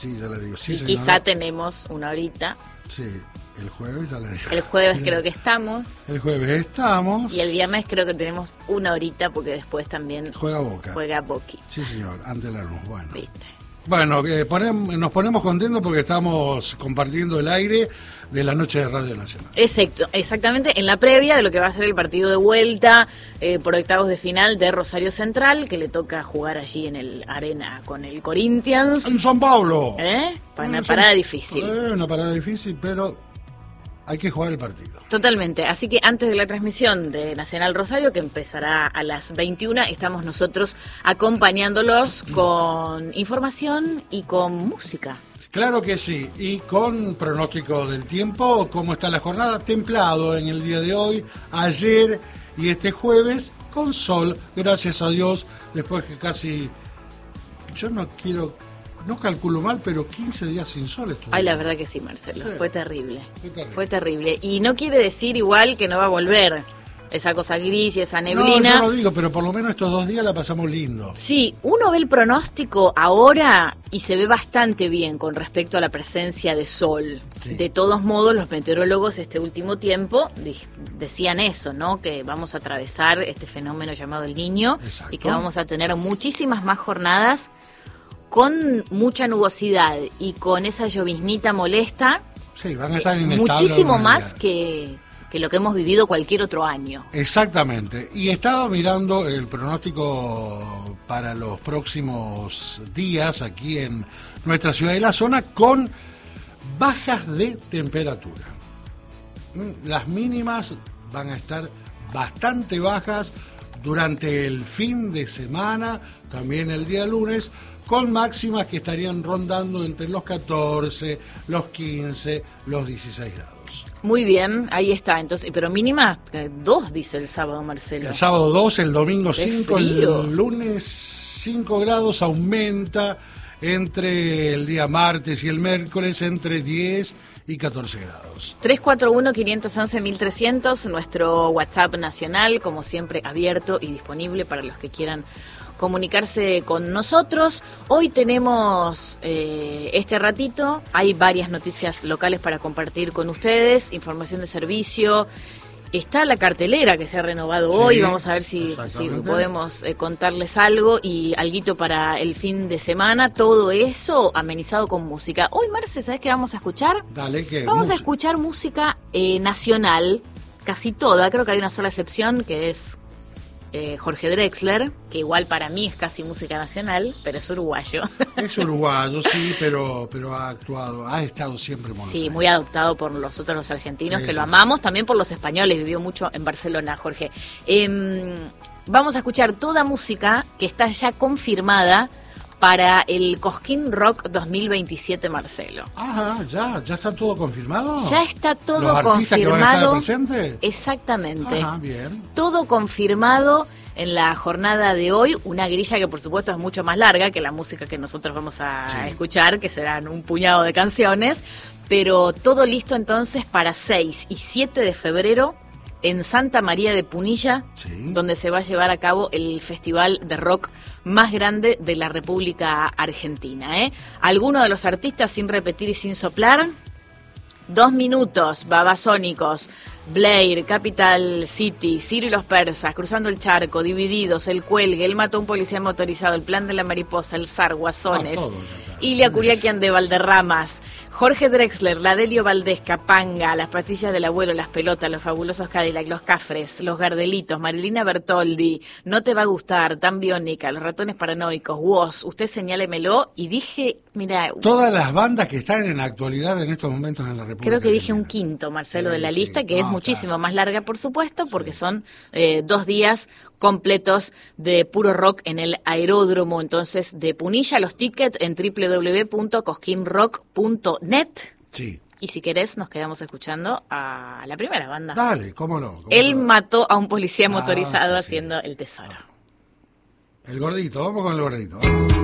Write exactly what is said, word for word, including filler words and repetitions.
Sí, ya le digo. Sí, y señora. quizá tenemos una horita. Sí, el jueves ya le digo. El jueves creo que estamos. El jueves estamos. Y el viernes creo que tenemos una horita porque después también Juega Boca. juega Boqui. Sí, señor, ante la luz. Bueno. ¿Viste? Bueno, eh, ponem- nos ponemos contentos porque estamos compartiendo el aire de la noche de Radio Nacional. Exacto, exactamente, en la previa de lo que va a ser el partido de vuelta eh, por octavos de final de Rosario Central, que le toca jugar allí en el Arena con el Corinthians. En San Pablo. ¿Eh? Para una En San- parada difícil. Eh, una parada difícil, pero hay que jugar el partido. Totalmente, así que antes de la transmisión de Nacional Rosario, que empezará a las veintiuna, estamos nosotros acompañándolos con información y con música. Claro que sí, y con pronóstico del tiempo, cómo está la jornada, templado en el día de hoy, ayer y este jueves, con sol, gracias a Dios, después que casi, yo no quiero, no calculo mal, pero quince días sin sol estuvo. Ay, la verdad que sí, Marcelo, Sí. fue terrible, Fue terrible. fue terrible. Y no quiere decir igual que no va a volver esa cosa gris y esa neblina. No, yo lo digo, pero por lo menos estos dos días la pasamos lindo. Sí, uno ve el pronóstico ahora y se ve bastante bien con respecto a la presencia de sol. Sí. De todos modos, los meteorólogos este último tiempo di- decían eso, ¿no? Que vamos a atravesar este fenómeno llamado el Niño. Exacto. Y que vamos a tener muchísimas más jornadas con mucha nubosidad y con esa lloviznita molesta, Sí, van a estar eh, inestables muchísimo algunos más días. que, que lo que hemos vivido cualquier otro año. Exactamente. Y estaba mirando el pronóstico para los próximos días aquí en nuestra ciudad y la zona con bajas de temperatura. Mm, Las mínimas van a estar bastante bajas durante el fin de semana, también el día lunes, con máximas que estarían rondando entre los catorce, los quince, los dieciséis grados. Muy bien, ahí está. Entonces, pero mínima eh, dos, dice el sábado, Marcelo. El sábado dos, el domingo Qué cinco, frío. el lunes cinco grados, aumenta entre el día martes y el miércoles entre diez y catorce grados. tres cuatro uno, cinco uno uno, mil trescientos, nuestro WhatsApp nacional, como siempre, abierto y disponible para los que quieran comunicarse con nosotros. Hoy tenemos eh, este ratito, hay varias noticias locales para compartir con ustedes, información de servicio. Está la cartelera que se ha renovado Sí, hoy, vamos a ver si, si exactamente. podemos eh, contarles algo y alguito para el fin de semana, todo eso amenizado con música. Hoy, Marce, ¿sabes qué vamos a escuchar? Dale, que Vamos a música. escuchar música eh, nacional, casi toda, creo que hay una sola excepción que es eh, Jorge Drexler, que igual para mí es casi música nacional, pero es uruguayo. Es uruguayo, sí, pero, pero ha actuado, ha estado siempre en Buenos Sí, Aires. muy adoptado por nosotros los argentinos, Sí, que sí, lo sí. amamos, también por los españoles, vivió mucho en Barcelona, Jorge. Eh, vamos a escuchar toda música que está ya confirmada para el Cosquín Rock dos mil veintisiete, Marcelo. Ajá, ya, ya está todo confirmado. Ya está todo ¿Los artistas que van a estar confirmado. presentes? Exactamente. Ajá, bien. Todo confirmado en la jornada de hoy, una grilla que por supuesto es mucho más larga que la música que nosotros vamos a Sí. escuchar, que serán un puñado de canciones, pero todo listo entonces para seis y siete de febrero en Santa María de Punilla, Sí. donde se va a llevar a cabo el festival de rock más grande de la República Argentina. ¿eh? Algunos de los artistas, sin repetir y sin soplar, Dos Minutos, Babasónicos, Blair, Capital City, Ciro y los Persas, Cruzando el Charco, Divididos, El Cuelgue, El Mató a un Policía Motorizado, El Plan de la Mariposa, El Zar, Guasones, Ah, todo ya está. Ilia Curiaquian de Valderramas, Jorge Drexler, Ladelio Valdés, Capanga, Las Pastillas del Abuelo, Las Pelotas, Los Fabulosos Cadillac, Los Cafres, Los Gardelitos, Marilina Bertoldi, No te va a gustar, Tan Biónica, Los Ratones Paranoicos, Woz, Usted Señálemelo, y dije, mira, Todas las bandas que están en la actualidad en estos momentos en la República. creo que dije un Argentina. quinto, Marcelo, Sí, de la sí. lista, que No, es muchísimo claro. más larga, por supuesto, porque son eh, dos días completos de puro rock en el aeródromo, entonces, de Punilla. Los tickets en doble u doble u doble u punto cosquín rock punto net. Sí. Y si querés, nos quedamos escuchando a la primera banda. Dale, cómo no. cómo Él no. mató a un policía Ah, motorizado sí, sí. haciendo el tesoro. El gordito, vamos con el gordito.